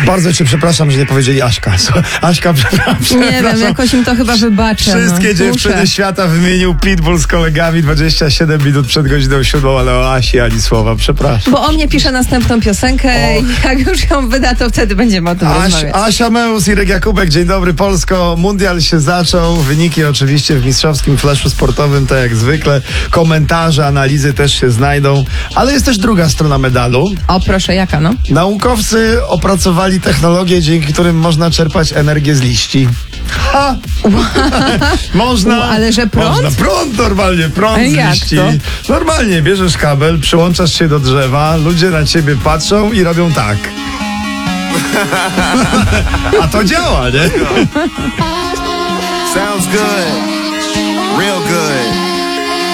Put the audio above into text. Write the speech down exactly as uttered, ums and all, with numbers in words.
Bardzo cię przepraszam, że nie powiedzieli Aśka. Aśka, przepraszam. Nie wiem, jakoś im to chyba wybaczę. Wszystkie no. dziewczyny Muszę. świata wymienił Pitbull z kolegami dwadzieścia siedem minut przed godziną siódmą, ale o Asi ani słowa, przepraszam. Bo o mnie pisze następną piosenkę O. i jak już ją wyda, to wtedy będziemy o tym Aś, rozmawiać. Asia Meus, Irek Jakubek, dzień dobry Polsko. Mundial się zaczął, wyniki oczywiście w mistrzowskim flaszu sportowym, tak jak zwykle. Komentarze, analizy też się znajdą, ale jest też druga strona medalu. O, proszę, jaka no? Naukowcy opracowali technologię, dzięki którym można czerpać energię z liści. Ha! Można. U, ale że prąd? Można. Prąd normalnie, prąd Ale z jak liści. to? Normalnie bierzesz kabel, przyłączasz się do drzewa, ludzie na ciebie patrzą i robią tak. A to działa, nie? Sounds good. Real good.